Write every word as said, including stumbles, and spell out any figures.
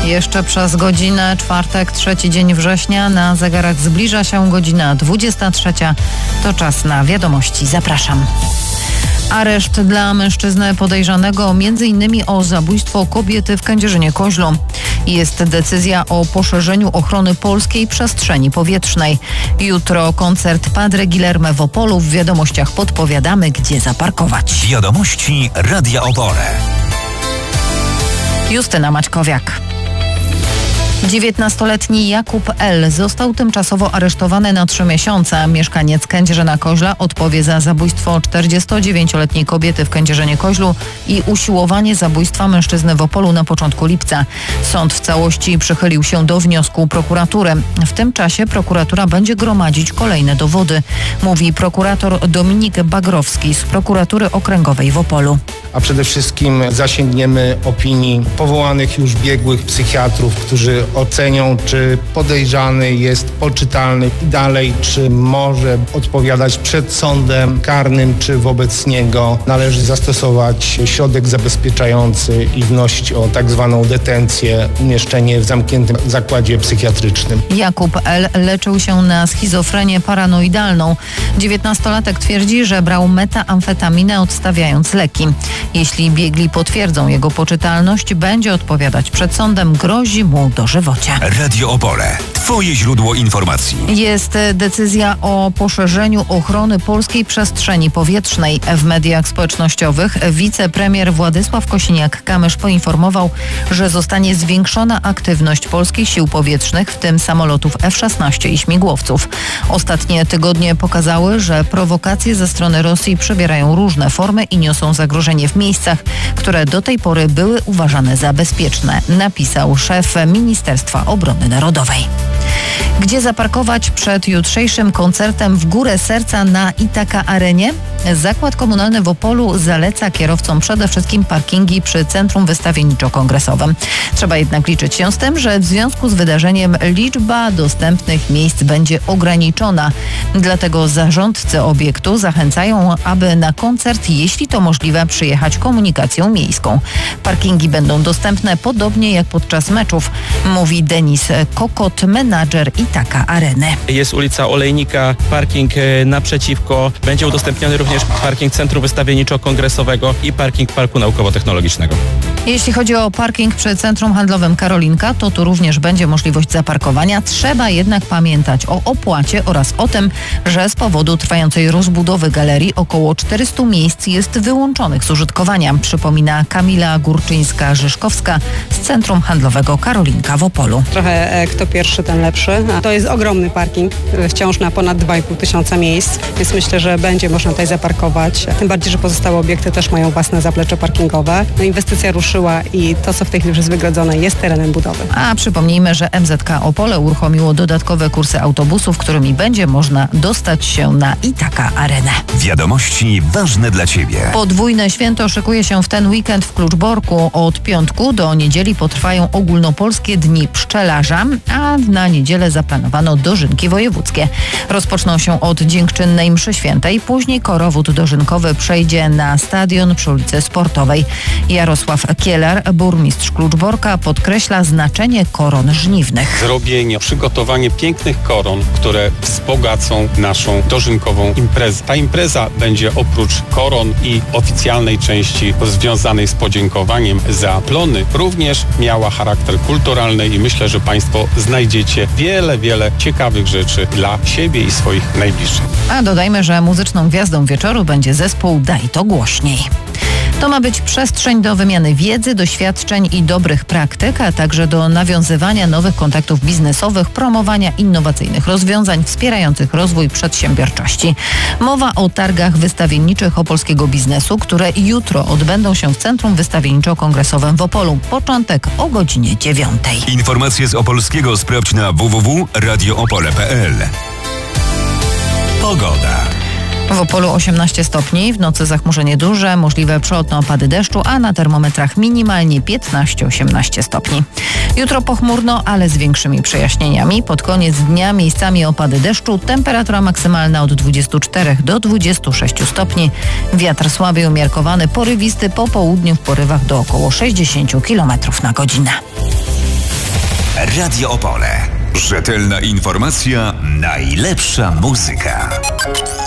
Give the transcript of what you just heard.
Jeszcze przez godzinę, czwartek, trzeci dzień września, na zegarach zbliża się godzina dwudziesta trzecia. To czas na wiadomości. Zapraszam. Areszt dla mężczyzny podejrzanego między innymi o zabójstwo kobiety w Kędzierzynie-Koźlu. Jest decyzja o poszerzeniu ochrony polskiej przestrzeni powietrznej. Jutro koncert Padre Guillerme w Opolu. W wiadomościach podpowiadamy, gdzie zaparkować. Wiadomości Radia Opole. Justyna Maćkowiak. dziewiętnastoletni Jakub L. został tymczasowo aresztowany na trzy miesiące. Mieszkaniec Kędzierzyna-Koźla odpowie za zabójstwo czterdziestodziewięcioletniej kobiety w Kędzierzynie-Koźlu i usiłowanie zabójstwa mężczyzny w Opolu na początku lipca. Sąd w całości przychylił się do wniosku prokuratury. W tym czasie prokuratura będzie gromadzić kolejne dowody, mówi prokurator Dominik Bagrowski z prokuratury okręgowej w Opolu. A przede wszystkim zasięgniemy opinii powołanych już biegłych psychiatrów, którzy ocenią, czy podejrzany jest poczytalny i dalej, czy może odpowiadać przed sądem karnym, czy wobec niego należy zastosować środek zabezpieczający i wnosić o tak zwaną detencję, umieszczenie w zamkniętym zakładzie psychiatrycznym. Jakub L. leczył się na schizofrenię paranoidalną. dziewiętnastolatek twierdzi, że brał metamfetaminę odstawiając leki. Jeśli biegli potwierdzą jego poczytalność, będzie odpowiadać przed sądem, grozi mu dożywocie. Radio Opole. Twoje źródło informacji. Jest decyzja o poszerzeniu ochrony polskiej przestrzeni powietrznej. W mediach społecznościowych wicepremier Władysław Kosiniak-Kamysz poinformował, że zostanie zwiększona aktywność polskich sił powietrznych, w tym samolotów F szesnaście i śmigłowców. Ostatnie tygodnie pokazały, że prowokacje ze strony Rosji przybierają różne formy i niosą zagrożenie w miejscach, które do tej pory były uważane za bezpieczne, napisał szef Ministerstwa Obrony Narodowej. Gdzie zaparkować przed jutrzejszym koncertem W górę serca na Itaka Arenie? Zakład Komunalny w Opolu zaleca kierowcom przede wszystkim parkingi przy Centrum Wystawienniczo-Kongresowym. Trzeba jednak liczyć się z tym, że w związku z wydarzeniem liczba dostępnych miejsc będzie ograniczona. Dlatego zarządcy obiektu zachęcają, aby na koncert, jeśli to możliwe, przyjechać komunikacją miejską. Parkingi będą dostępne podobnie jak podczas meczów, mówi Denis Kokot, menadżer Itaka Areny. Jest ulica Olejnika, parking naprzeciwko. Będzie udostępniony również parking Centrum Wystawienniczo-Kongresowego i parking Parku Naukowo-Technologicznego. Jeśli chodzi o parking przy Centrum Handlowym Karolinka, to tu również będzie możliwość zaparkowania. Trzeba jednak pamiętać o opłacie oraz o tym, że z powodu trwającej rozbudowy galerii około czterysta miejsc jest wyłączonych z użytkowania, przypomina Kamila Górczyńska-Żyszkowska z Centrum Handlowego Karolinka w Opolu. Trochę kto pierwszy, ten lepszy. To jest ogromny parking, wciąż na ponad dwa i pół tysiąca miejsc, więc myślę, że będzie można tutaj zaparkować. Tym bardziej, że pozostałe obiekty też mają własne zaplecze parkingowe. No, inwestycja ruszyła i to, co w tej chwili już jest wygrodzone, jest terenem budowy. A przypomnijmy, że M Z K Opole uruchomiło dodatkowe kursy autobusów, którymi będzie można dostać się na Itaka Arenę. Wiadomości ważne dla Ciebie. Podwójne święto szykuje się w ten weekend w Kluczborku. Od piątku do niedzieli potrwają ogólnopolskie dni pszczelarza, a na niedzielę zaplanowano dożynki wojewódzkie. Rozpoczną się od dziękczynnej mszy świętej, później korowód dożynkowy przejdzie na stadion przy ulicy Sportowej. Jarosław Kielar, burmistrz Kluczborka, podkreśla znaczenie koron żniwnych. Zrobienie, przygotowanie pięknych koron, które wzbogacą naszą dożynkową imprezę. Ta impreza będzie oprócz koron i oficjalnej części związanej z podziękowaniem za plony, również miała charakter kulturalny i myślę, że Państwo znajdziecie wiele, wiele ciekawych rzeczy dla siebie i swoich najbliższych. A dodajmy, że muzyczną gwiazdą wieczoru będzie zespół Daj to głośniej. To ma być przestrzeń do wymiany wiedzy, doświadczeń i dobrych praktyk, a także do nawiązywania nowych kontaktów biznesowych, promowania innowacyjnych rozwiązań wspierających rozwój przedsiębiorczości. Mowa o targach wystawienniczych opolskiego biznesu, które jutro odbędą się w Centrum Wystawienniczo-Kongresowym w Opolu. Początek o godzinie dziewiątej. Informacje z Opolskiego sprawdź na w w w kropka radio opole kropka p l. Pogoda. W Opolu osiemnaście stopni, w nocy zachmurzenie duże, możliwe przelotne opady deszczu, a na termometrach minimalnie piętnaście osiemnaście stopni. Jutro pochmurno, ale z większymi przejaśnieniami. Pod koniec dnia miejscami opady deszczu, temperatura maksymalna od dwudziestu czterech do dwudziestu sześciu stopni. Wiatr słaby umiarkowany, porywisty, po południu w porywach do około sześćdziesięciu kilometrów na godzinę. Radio Opole. Rzetelna informacja, najlepsza muzyka.